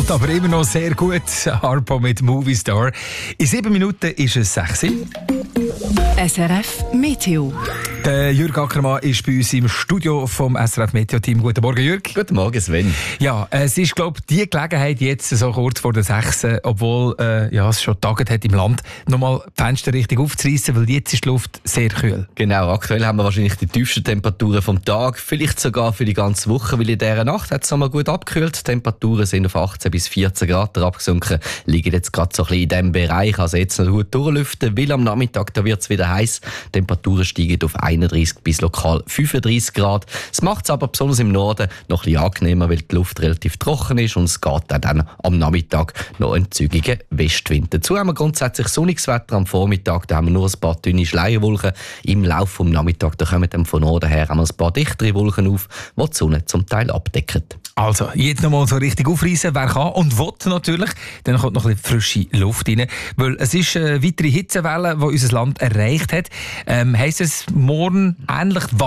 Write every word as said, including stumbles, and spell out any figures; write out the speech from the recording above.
alt, aber immer noch sehr gut. Harpo mit Movie Star. In sieben Minuten ist es sechs. S R F Meteo. Der Jürg Ackermann ist bei uns im Studio vom S R F Meteo-Team. Guten Morgen, Jürg. Guten Morgen, Sven. Ja, es ist, glaube ich, die Gelegenheit jetzt, so kurz vor der sechs, obwohl äh, ja, es schon Tage hat im Land, nochmal die Fenster richtig aufzureissen, weil jetzt ist die Luft sehr kühl. Genau, aktuell haben wir wahrscheinlich die tiefsten Temperaturen vom Tag, vielleicht sogar für die ganze Woche, weil in dieser Nacht hat es einmal gut abgekühlt. Die Temperaturen sind auf achtzehn bis vierzehn Grad abgesunken, liegen jetzt gerade so ein bisschen in diesem Bereich, also jetzt noch gut durchlüften, weil am Nachmittag da wird es wieder heiß. Die Temperaturen steigen auf einunddreißig bis lokal fünfunddreißig Grad. Es macht es aber besonders im Norden noch ein bisschen angenehmer, weil die Luft relativ trocken ist und es geht dann am Nachmittag noch ein zügiger Westwind. Dazu haben wir grundsätzlich sonniges Wetter am Vormittag, da haben wir nur ein paar dünne Schleierwolken. Im Laufe des Nachmittags da kommen dann von Norden her haben wir ein paar dichtere Wolken auf, die die Sonne zum Teil abdecken. Also, jetzt noch mal so richtig aufreißen, wer kann und will natürlich. Dann kommt noch ein bisschen frische Luft rein. Weil es ist eine weitere Hitzewelle, die unser Land erreicht hat. Ähm, heisst es morgen ähnlich warm?